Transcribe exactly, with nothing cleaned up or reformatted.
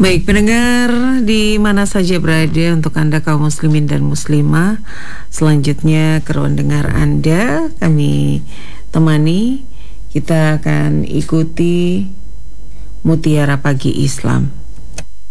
Baik pendengar di mana saja berada, untuk Anda kaum muslimin dan muslimah, selanjutnya ke ruang dengar Anda kami temani. Kita akan ikuti Mutiara Pagi Islam.